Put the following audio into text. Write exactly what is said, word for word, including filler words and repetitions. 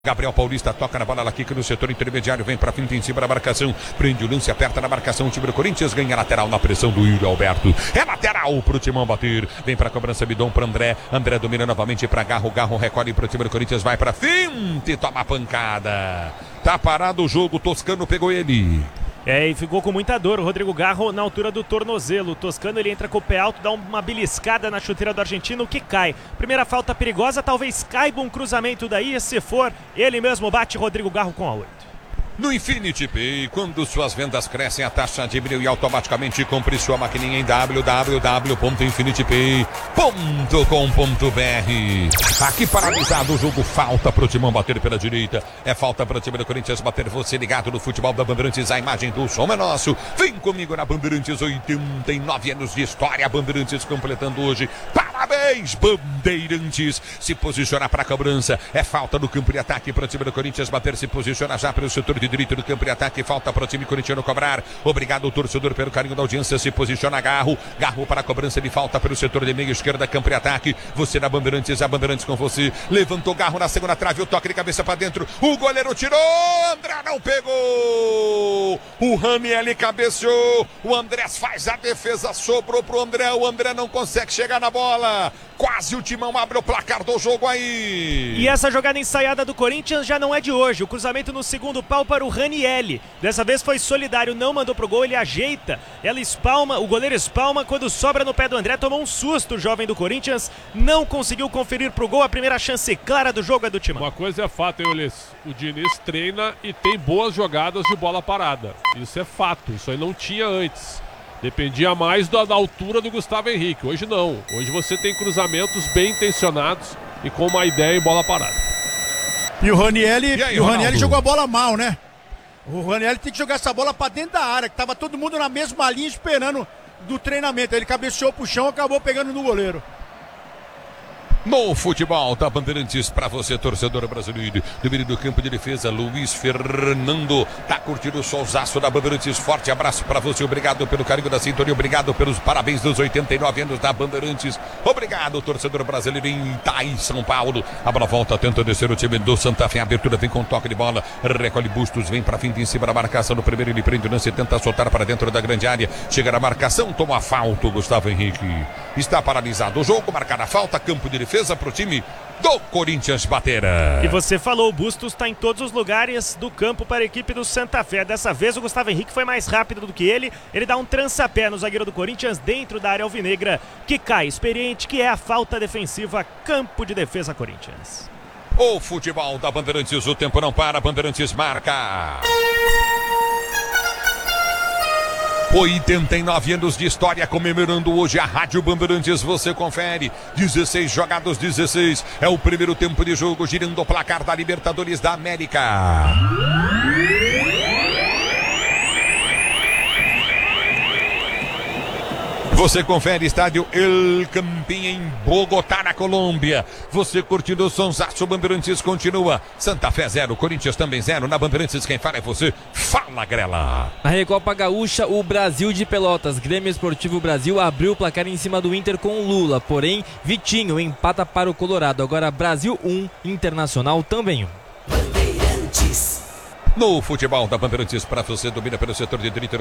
Gabriel Paulista toca na bola, ela quica no setor intermediário, vem pra frente em cima da marcação, prende o lance, aperta na marcação, o time do Corinthians ganha lateral na pressão do Yuri Alberto, é lateral pro Timão bater, vem pra cobrança, Bidon pra André, André domina novamente pra Garro, Garro recolhe pro time do Corinthians, vai pra frente, toma a pancada, tá parado o jogo, Toscano pegou ele. É, e ficou com muita dor o Rodrigo Garro na altura do tornozelo. O Toscano, ele entra com o pé alto, dá uma beliscada na chuteira do argentino que cai. Primeira falta perigosa, talvez caiba um cruzamento daí, se for, ele mesmo bate Rodrigo Garro com a oito. No Infinity Pay, quando suas vendas crescem, a taxa diminui automaticamente. Compre sua maquininha em w w w ponto infinity pay ponto com ponto b r. Aqui paralisado o jogo, falta pro Timão bater pela direita. É falta para o time do Corinthians bater. Você ligado no futebol da Bandeirantes, a imagem do som é nosso. Vem comigo na Bandeirantes, oitenta e nove anos de história. Bandeirantes completando hoje. Parabéns, Bandeirantes. Se posiciona para a cobrança. É falta no campo de ataque para o time do Corinthians bater. Se posiciona já para o setor de direito do campo de ataque, falta para o time corintiano cobrar. Obrigado, torcedor, pelo carinho da audiência. Se posiciona Garro, Garro para a cobrança de falta pelo setor de meio esquerda, campo de ataque. Você na Bandeirantes, a Bandeirantes com você. Levantou Garro na segunda trave, o toque de cabeça para dentro. O goleiro tirou, André não pegou. O Raniel cabeceou. O Andrés faz a defesa, sobrou pro André. O André não consegue chegar na bola. Quase o Timão abre o placar do jogo aí. E essa jogada ensaiada do Corinthians já não é de hoje. O cruzamento no segundo pau para o Raniel. Dessa vez foi solidário, não mandou pro gol, ele ajeita. Ela espalma, o goleiro espalma, quando sobra no pé do André, tomou um susto o jovem do Corinthians. Não conseguiu conferir pro gol, a primeira chance clara do jogo é do Timão. Uma coisa é fato, hein, Ulisses? O Diniz treina e tem boas jogadas de bola parada. Isso é fato, isso aí não tinha antes. Dependia mais da, da altura do Gustavo Henrique. Hoje não. Hoje você tem cruzamentos bem intencionados e com uma ideia em bola parada. E o Raniel, e aí, e o Raniel jogou a bola mal, né? O Raniel tem que jogar essa bola pra dentro da área, que tava todo mundo na mesma linha esperando do treinamento. Ele cabeceou pro chão e acabou pegando no goleiro. No futebol da Bandeirantes, para você, torcedor brasileiro, no meio do campo de defesa, Luiz Fernando, tá curtindo o solzaço da Bandeirantes. Forte abraço para você, obrigado pelo carinho da sintonia, obrigado pelos parabéns dos oitenta e nove anos da Bandeirantes. Obrigado, torcedor brasileiro em Itaí, São Paulo. A bola volta, tenta descer o time do Santa Fé, a abertura vem com toque de bola, recolhe Bustos, vem para frente em cima da marcação no primeiro, ele prende o lance, tenta soltar para dentro da grande área, chega na marcação, toma a falta, Gustavo Henrique. Está paralisado o jogo, marcada a falta, campo de defesa. Defesa pro time do Corinthians bater. E você falou, o Bustos está em todos os lugares do campo para a equipe do Santa Fé. Dessa vez o Gustavo Henrique foi mais rápido do que ele. Ele dá um trançapé no zagueiro do Corinthians dentro da área alvinegra, que cai experiente, que é a falta defensiva, campo de defesa Corinthians. O futebol da Bandeirantes, o tempo não para, Bandeirantes marca. oitenta e nove anos de história, comemorando hoje a Rádio Bandeirantes, você confere, dezesseis jogados, dezesseis, é o primeiro tempo de jogo, girando o placar da Libertadores da América. Você confere, estádio El Campín em Bogotá, na Colômbia. Você curtindo o sonsaço, Bandeirantes continua. Santa Fé zero, Corinthians também zero. Na Bandeirantes quem fala é você. Fala, Grela. Na Recopa Gaúcha, o Brasil de Pelotas, Grêmio Esportivo Brasil, abriu o placar em cima do Inter com o Lula. Porém, Vitinho empata para o Colorado. Agora Brasil um, Internacional também um. No futebol da Bandeirantes, para você, domina pelo setor de direita.